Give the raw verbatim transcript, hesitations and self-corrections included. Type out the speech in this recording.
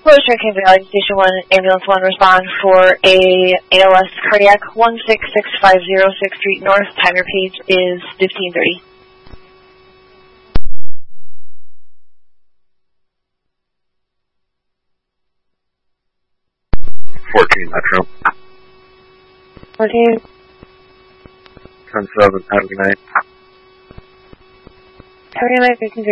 Police Hurricane Valley, Station one, Ambulance one, respond for a A L S cardiac, one six six five zero sixth Street North. Time your page is fifteen thirty. fourteen Metro. fourteen. ten seven, have a good night. Have a good night, fifteen thirty.